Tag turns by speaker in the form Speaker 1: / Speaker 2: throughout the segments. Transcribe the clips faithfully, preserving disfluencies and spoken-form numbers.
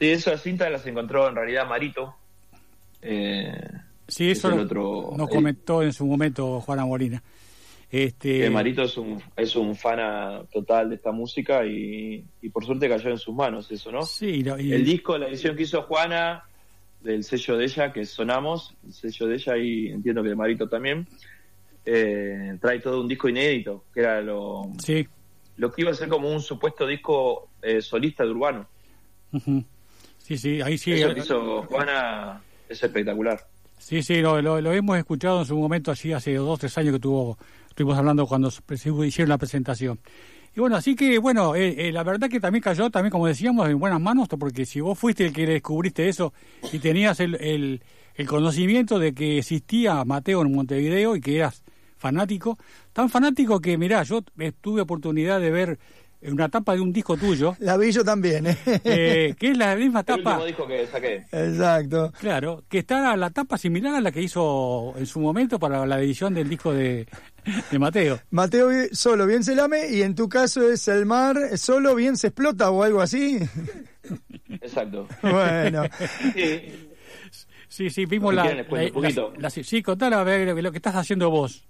Speaker 1: Sí, esas cintas las encontró en realidad Marito. Eh,
Speaker 2: sí, eso lo,
Speaker 1: otro,
Speaker 2: nos
Speaker 1: eh,
Speaker 2: comentó en su momento Juana Molina. Este...
Speaker 1: Eh, Marito es un es un fan total de esta música y, y por suerte cayó en sus manos eso, ¿no?
Speaker 2: Sí, no, y...
Speaker 1: El disco, la edición que hizo Juana, del sello de ella, que es Sonamos, el sello de ella, y entiendo que de Marito también, eh, trae todo un disco inédito, que era lo,
Speaker 2: sí.
Speaker 1: lo que iba a ser como un supuesto disco eh, solista de Urbano.
Speaker 2: Uh-huh. Sí, sí, ahí sí.
Speaker 1: Eso que hizo Juana es espectacular.
Speaker 2: Sí, sí, lo, lo, lo hemos escuchado en su momento, así hace dos, tres años que tuvo, estuvimos hablando cuando hicieron la presentación. Y bueno, así que, bueno, eh, eh, la verdad que también cayó, también como decíamos, en buenas manos, porque si vos fuiste el que descubriste eso y tenías el, el, el conocimiento de que existía Mateo en Montevideo y que eras fanático, tan fanático que, mirá, yo tuve oportunidad de ver una tapa de un disco tuyo.
Speaker 3: La vi yo también, ¿eh?
Speaker 2: eh que es la misma tapa.
Speaker 1: El último disco que saqué.
Speaker 3: Exacto.
Speaker 2: Claro, que está la tapa similar a la que hizo en su momento para la edición del disco de, de Mateo.
Speaker 3: Mateo solo bien se lame y en tu caso es el mar solo bien se explota o algo así.
Speaker 1: Exacto.
Speaker 3: Bueno.
Speaker 1: Sí.
Speaker 2: Sí, sí, vimos la, la, la, la... Sí, contale a ver lo que estás haciendo vos.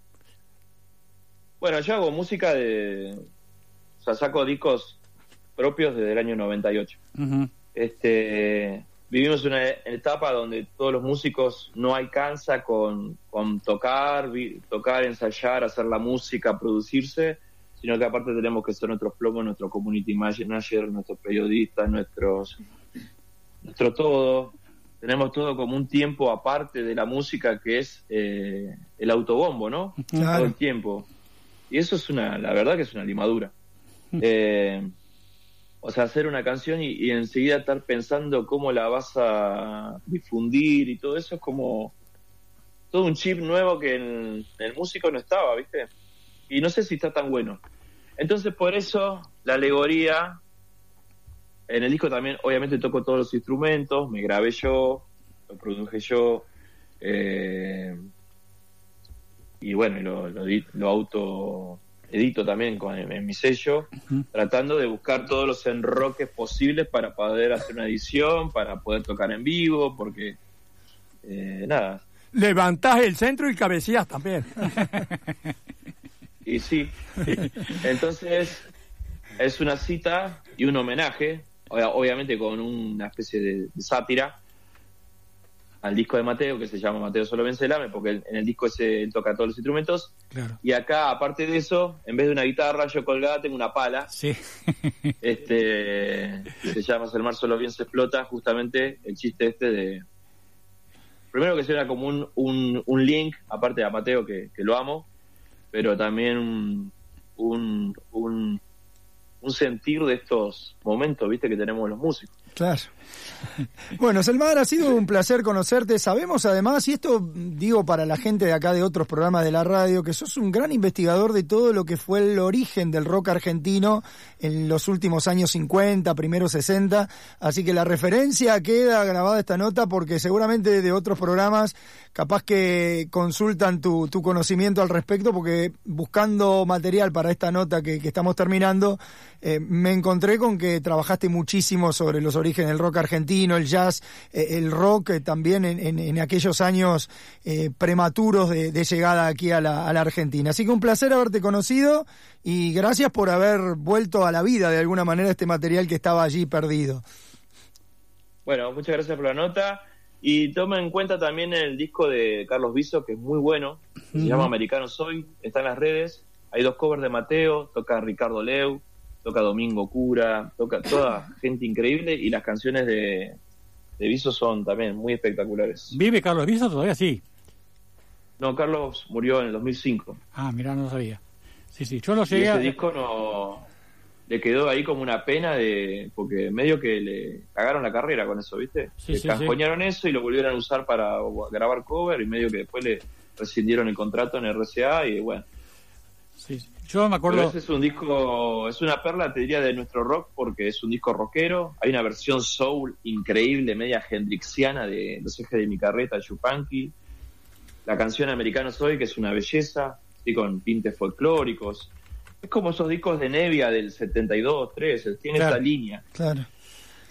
Speaker 1: Bueno, yo hago música de... O sea, saco discos propios desde el año noventa y ocho. Uh-huh. Este, vivimos una etapa donde todos los músicos no alcanza con, con tocar, vi, tocar, ensayar, hacer la música, producirse, sino que aparte tenemos que ser nuestros plomos, nuestro community manager, nuestros periodistas, nuestros, nuestro todo. Tenemos todo como un tiempo aparte de la música que es eh, el autobombo, ¿no? Claro. Todo el tiempo. Y eso es una, la verdad que es una limadura. Eh, o sea, hacer una canción y, y enseguida estar pensando cómo la vas a difundir y todo eso es como todo un chip nuevo que en, en el músico no estaba, ¿viste? Y no sé si está tan bueno. Entonces, por eso, la alegoría, en el disco también, obviamente toco todos los instrumentos, me grabé yo, lo produje yo, eh, y bueno, lo, lo, lo auto... edito también con en, en mi sello, uh-huh. tratando de buscar todos los enroques posibles para poder hacer una edición, para poder tocar en vivo, porque eh, nada.
Speaker 4: Levantás el centro y cabecías también.
Speaker 1: Y sí. Entonces, es una cita y un homenaje, obviamente con una especie de, de sátira, al disco de Mateo, que se llama Mateo Solo Bien Se Lame, porque en el disco ese él toca todos los instrumentos.
Speaker 2: Claro.
Speaker 1: Y acá, aparte de eso, en vez de una guitarra yo colgada tengo una pala.
Speaker 2: Sí.
Speaker 1: este se llama El mar solo bien se explota, justamente el chiste este de... Primero que suena como un, un, un link, aparte de a Mateo, que, que lo amo, pero también un, un, un, un sentir de estos momentos, viste, que tenemos los músicos.
Speaker 3: Claro. Bueno, Selmar, ha sido un placer conocerte. Sabemos además, y esto digo para la gente de acá de otros programas de la radio, que sos un gran investigador de todo lo que fue el origen del rock argentino en los últimos años cincuenta, primeros sesenta, así que la referencia queda grabada esta nota porque seguramente de otros programas capaz que consultan tu, tu conocimiento al respecto, porque buscando material para esta nota que, que estamos terminando, eh, me encontré con que trabajaste muchísimo sobre los orígenes del rock argentino, el jazz, eh, el rock eh, también en, en, en aquellos años eh, prematuros de, de llegada aquí a la, a la Argentina. Así que un placer haberte conocido y gracias por haber vuelto a la vida de alguna manera este material que estaba allí perdido.
Speaker 1: Bueno, muchas gracias por la nota. Y toma en cuenta también el disco de Carlos Viso, que es muy bueno, se uh-huh. llama Americano Soy, está en las redes, hay dos covers de Mateo, toca Ricardo Leu, toca Domingo Cura, toca toda gente increíble, y las canciones de, de Viso son también muy espectaculares.
Speaker 2: ¿Vive Carlos Viso todavía? Sí.
Speaker 1: No, Carlos murió en el dos mil cinco.
Speaker 2: Ah, mirá, no lo sabía. Sí, sí, yo lo llegué
Speaker 1: y ese
Speaker 2: a...
Speaker 1: disco no... le quedó ahí como una pena de porque medio que le cagaron la carrera con eso, ¿viste?
Speaker 2: Sí,
Speaker 1: le
Speaker 2: sí,
Speaker 1: cajonearon
Speaker 2: sí.
Speaker 1: eso y lo volvieron a usar para grabar cover y medio que después le rescindieron el contrato en R C A y bueno.
Speaker 2: Sí, sí. Yo me acuerdo...
Speaker 1: Pero ese es un disco, es una perla, te diría, de nuestro rock porque es un disco rockero. Hay una versión soul increíble, media hendrixiana de Los Ejes de mi Carreta, Yupanqui. La canción Americano Soy, que es una belleza, ¿sí? Con tintes folclóricos. Es como esos discos de Nevia del setenta y dos, tres, tiene
Speaker 3: claro,
Speaker 1: esa línea.
Speaker 3: Claro.